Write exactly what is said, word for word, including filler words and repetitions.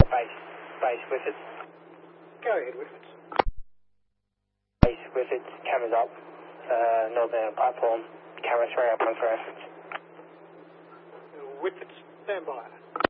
base, base Whifford. Go ahead, Whifford. Base Whifford, cameras up. Uh, northern platform, camera three up on for reference. Whifford, stand by.